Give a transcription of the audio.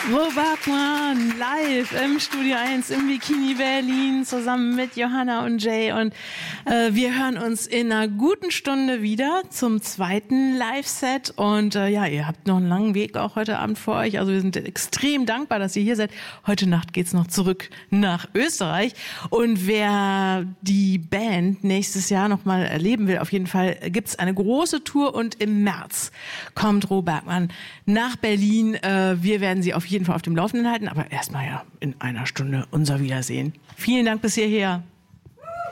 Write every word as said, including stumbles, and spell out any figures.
Ro Bergmann live im Studio eins im Bikini Berlin zusammen mit Johanna und Jay und äh, wir hören uns in einer guten Stunde wieder zum zweiten Live-Set und äh, ja, ihr habt noch einen langen Weg auch heute Abend vor euch, also wir sind extrem dankbar, dass ihr hier seid. Heute Nacht geht's noch zurück nach Österreich und wer die Band nächstes Jahr nochmal erleben will, auf jeden Fall gibt's eine große Tour und im März kommt Ro Bergmann nach Berlin. Äh, wir werden sie auf jeden Fall auf dem Laufenden halten, aber erstmal ja in einer Stunde unser Wiedersehen. Vielen Dank bis hierher.